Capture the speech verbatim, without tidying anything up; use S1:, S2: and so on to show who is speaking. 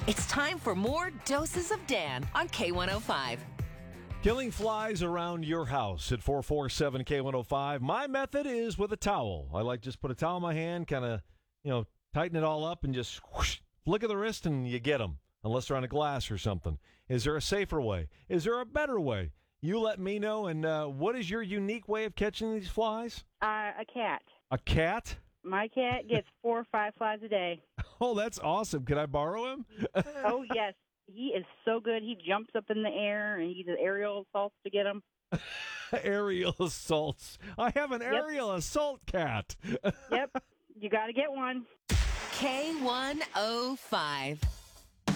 S1: It's time for more Doses of Dan on K one oh five.
S2: Killing flies around your house at four four seven K one oh five. My method is with a towel. I like just put a towel in my hand, kind of, you know, tighten it all up and just whoosh, flick of the wrist and you get them, unless they're on a glass or something. Is there a safer way? Is there a better way? You let me know. And uh, what is your unique way of catching these flies?
S3: Uh, a cat.
S2: A cat?
S3: My cat gets four or five flies a day.
S2: Oh, that's awesome. Can I borrow him?
S3: Oh, yes. He is so good. He jumps up in the air and he does aerial assaults to get them.
S2: Aerial assaults. I have an
S3: Yep.
S2: aerial assault cat.
S3: Yep. You got to get one.
S1: K one oh five.